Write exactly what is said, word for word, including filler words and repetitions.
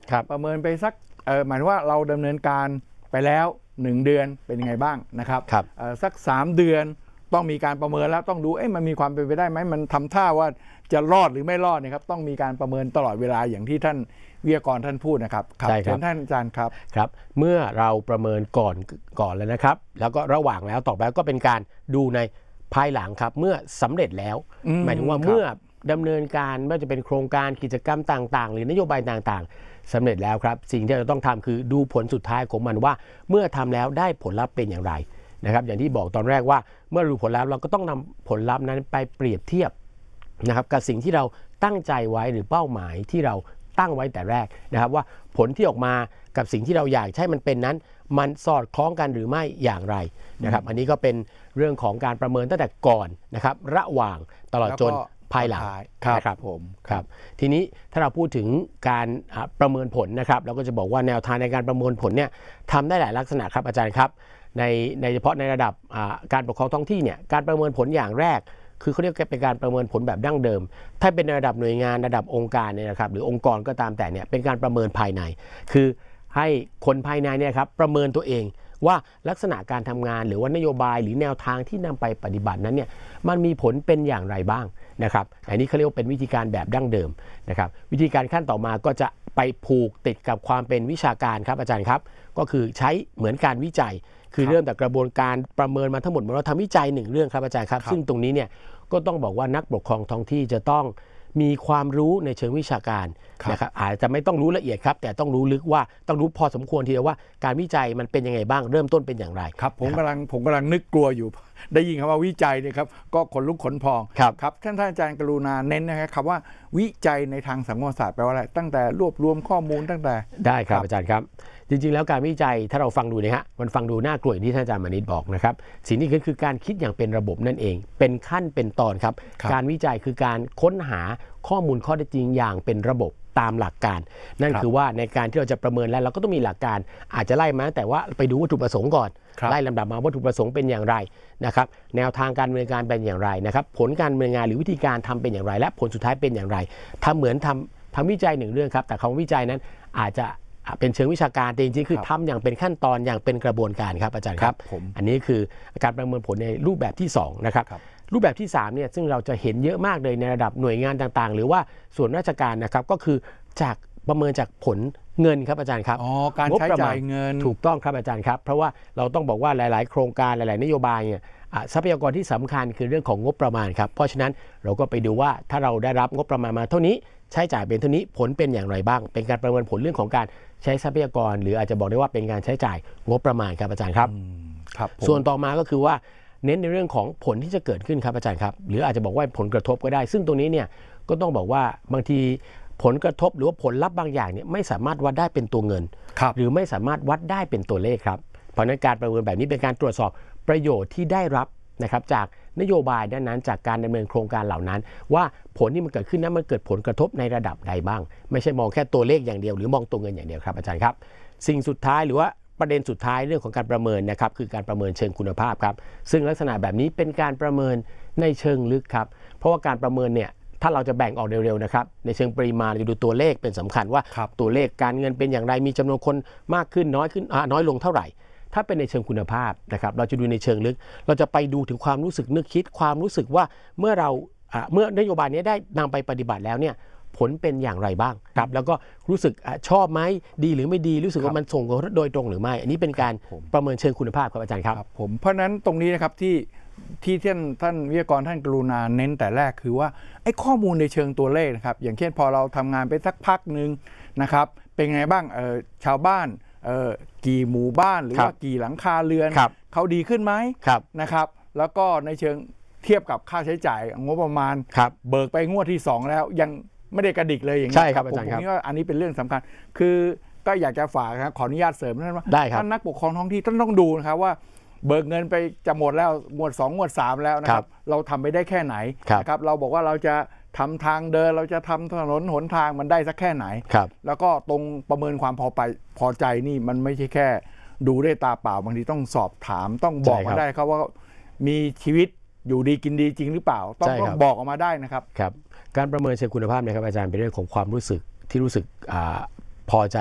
ประเมินไปสักหมายถึงว่าเราดำเนินการไปแล้วหนึ่งเดือนเป็นยังไงบ้างนะครับสักสามเดือนต้องมีการประเมินแล้วต้องดูเอ๊ะมันมีความเป็นไปได้ไหมมันทำท่าว่าจะรอดหรือไม่รอดนะครับต้องมีการประเมินตลอดเวลาอย่างที่ท่านวิทยากรท่านพูดนะครับใช่ครับท่านอาจารย์ครับครับเมื่อเราประเมินก่อนก่อนแล้วนะครับแล้วก็ระหว่างแล้วต่อไปก็เป็นการดูในภายหลังครับเมื่อสำเร็จแล้วหมายถึงว่าเมื่อดำเนินการไม่ว่าจะเป็นโครงการกิจกรรมต่างๆหรือนโยบายต่างๆสำเร็จแล้วครับสิ่งที่เราต้องทำคือดูผลสุดท้ายของมันว่าเมื่อทำแล้วได้ผลลัพธ์เป็นอย่างไรนะครับอย่างที่บอกตอนแรกว่าเมื่อรู้ผลลัพธ์เราก็ต้องนำผลลัพธ์นั้นไปเปรียบเทียบนะครับกับสิ่งที่เราตั้งใจไว้หรือเป้าหมายที่เราตั้งไว้แต่แรกนะครับว่าผลที่ออกมากับสิ่งที่เราอยากให้มันเป็นนั้นมันสอดคล้องกันหรือไม่อย่างไรนะครับอันนี้ก็เป็นเรื่องของการประเมินตั้งแต่ก่อนนะครับระหว่างตลอดจนภายหลังนะครับผมครับทีนี้ถ้าเราพูดถึงการประเมินผลนะครับเราก็จะบอกว่าแนวทางในการประเมินผลเนี่ยทำได้หลายลักษณะครับอาจารย์ครับในในเฉพาะในระดับการปกครองท้องที่เนี่ยการประเมินผลอย่างแรกคือเขาเรียกเป็นการประเมินผลแบบดั้งเดิมถ้าเป็นในระดับหน่วยงานระดับองค์การเนี่ยนะครับหรือองค์กรก็ตามแต่เนี่ยเป็นการประเมินภายในคือให้คนภายในเนี่ยครับประเมินตัวเองว่าลักษณะการทำงานหรือว่านโยบายหรือแนวทางที่นำไปปฏิบัตินั้นเนี่ยมันมีผลเป็นอย่างไรบ้างนะครับอันนี้เขาเรียกว่าเป็นวิธีการแบบดั้งเดิมนะครับวิธีการขั้นต่อมาก็จะไปผูกติดกับความเป็นวิชาการครับอาจารย์ครับก็คือใช้เหมือนการวิจัยคือเริ่มจากกระบวนการประเมินมาทั้งหมดเราทำวิจัยหนึ่งเรื่องครับอาจารย์ครับซึ่งตรงนี้เนี่ยก็ต้องบอกว่านักปกครองท้องที่จะต้องมีความรู้ในเชิงวิชาการนะครับอาจจะไม่ต้องรู้ละเอียดครับแต่ต้องรู้ลึกว่าต้องรู้พอสมควรทีเดียวว่าการวิจัยมันเป็นยังไงบ้างเริ่มต้นเป็นอย่างไรครับผมกำลังผมกำลังนึกกลัวอยู่ได้ยินคำว่าวิจัยเนี่ยครับก็ขนลุกขนพองครับท่านท่านอาจารย์กรุณาเน้นนะครับว่าวิจัยในทางสังคมศาสตร์แปลว่าอะไรตั้งแต่รวบรวมข้อมูลตั้งแต่ได้ครับอาจารย์ครับจริงๆแล้วการวิจัยถ้าเราฟังดูนะฮะมันฟังดูน่ากลัวอย่างที่ท่านอาจารย์มานิตบอกนะครับสิ่งนี้คือการคิดอย่างเป็นระบบนั่นเองเป็นขั้นเป็นตอนครับการวิจัยคือการค้นหาข้อมูลข้อเท็จจริงอย่างเป็นระบบตามหลักการนั่นคือว่าในการที่เราจะประเมินแล้วเราก็ต้องมีหลักการอาจจะไล่มาแต่ว่าไปดูวัตถุประสงค์ก่อนไล่ลำดับมาวัตถุประสงค์เป็นอย่างไรนะครับแนวทางการดำเนินการเป็นอย่างไรนะครับผลการดำเนินงานหรือวิธีการทำเป็นอย่างไรและผลสุดท้ายเป็นอย่างไรทำเหมือนทำทำวิจัยหนึ่งเรื่องครับแต่คำว่าวิจัยนั้นอาจจะเป็นเชิงวิชาการแต่จริงๆคือทำอย่างเป็นขั้นตอนอย่างเป็นกระบวนการครับอาจารย์ครับอันนี้คือการประเมินผลในรูปแบบที่สองนะครับรูปแบบที่สามเนี่ยซึ่งเราจะเห็นเยอะมากเลยในระดับหน่วยงานต่างๆหรือว่าส่วนราชการนะครับก็คือจากประเมินจากผลเงินครับอาจารย์ครับอ๋อการใช้จ่ายเงินถูกต้องครับอาจารย์ครับเพราะว่าเราต้องบอกว่าหลายๆโครงการหลายๆนโยบายเนี่ยทรัพยากรที่สำคัญคือเรื่องของงบประมาณครับเพราะฉะนั้นเราก็ไปดูว่าถ้าเราได้รับงบประมาณมาเท่านี้ใช้จ่ายเป็นเท่านี้ผลเป็นอย่างไรบ้างเป็นการประเมินผลเรื่องของการใช้ทรัพยากรหรืออาจจะบอกได้ว่าเป็นการใช้จ่ายงบประมาณครับอาจารย์ครับครับส่วนต่อมาก็คือว่าเน้นในเรื่องของผลที่จะเกิดขึ้นครับอาจารย์ครับหรืออาจจะบอกว่าผลกระทบก็ได้ซึ่งตรงนี้เนี่ยก็ต้องบอกว่าบางทีผลกระทบหรือว่าผลลัพธ์บางอย่างเนี่ยไม่สามารถวัดได้เป็นตัวเงินหรือไม่สามารถวัดได้เป็นตัวเลขครับเพราะนั้นการประเมินแบบนี้เป็นการตรวจสอบประโยชน์ที่ได้รับนะครับจากนโยบายด้านนั้นจากการดำเนินโครงการเหล่านั้นว่าผลที่มันเกิดขึ้นนั้นมันเกิดผลกระทบในระดับใดบ้างไม่ใช่มองแค่ตัวเลขอย่างเดียวหรือมองตัวเงินอย่างเดียวครับอาจารย์ครับสิ่งสุดท้ายหรือว่าประเด็นสุดท้ายเรื่องของการประเมินนะครับคือการประเมินเชิงคุณภาพครับซึ่งลักษณะแบบนี้เป็นการประเมินในเชิงลึกครับเพราะว่าการประเมินเนี่ยถ้าเราจะแบ่งออกเร็วๆนะครับในเชิงปริมาณเราจะดูตัวเลขเป็นสำคัญว่าตัวเลขการเงินเป็นอย่างไรมีจำนวนคนมากขึ้นน้อยขึ้นน้อยลงเท่าไหร่ถ้าเป็นในเชิงคุณภาพนะครับเราจะดูในเชิงลึกเราจะไปดูถึงความรู้สึกนึกคิดความรู้สึกว่าเมื่อเราเมื่อนโยบายนี้ได้นำไปปฏิบัติแล้วเนี่ยผลเป็นอย่างไรบ้างครับแล้วก็รู้สึกชอบไหมดีหรือไม่ดีรู้สึกว่ามันส่งผลโดยตรงหรือไม่อันนี้เป็นการประเมินเชิงคุณภาพครับอาจารย์ครับผมเพราะนั้นตรงนี้นะครับที่ที่ท่านท่านวิทยากรท่านกรุณาเน้นแต่แรกคือว่าไอ้ข้อมูลในเชิงตัวเลขนะครับอย่างเช่นพอเราทำงานไปสักพักหนึ่งนะครับเป็นไงบ้างเออชาวบ้านเออกี่หมู่บ้านหรือว่ากี่หลังคาเรือนเขาดีขึ้นไหมนะครับแล้วก็ในเชิงเทียบกับค่าใช้จ่ายงบประมาณเบิกไปงวดที่สองแล้วยังไม่ได้กระดิกเลยอย่างนี้ใช่ครับอาจารย์ครับผมคิดว่าอันนี้เป็นเรื่องสำคัญคือก็อยากจะฝากครับขออนุญาตเสริมท่านว่าท่านนักปกครองท้องที่ท่านต้องดูนะครับว่าเบิกเงินไปจะหมดแล้วหมวดสองหมวดสามแล้วนะครับเราทำไปได้แค่ไหนนะครับเราบอกว่าเราจะทำทางเดินเราจะทำถนนหนทางมันได้สักแค่ไหนแล้วก็ตรงประเมินความพอไปพอใจนี่มันไม่ใช่แค่ดูด้วยตาเปล่าบางทีต้องสอบถามต้องบอกมาได้ครับว่ามีชีวิตอยู่ดีกินดีจริงหรือเปล่าต้องบอกออกมาได้นะครับครับการประเมินเชิงคุณภาพนะครับอาจารย์เป็นเรื่องของความรู้สึกที่รู้สึกพอใจ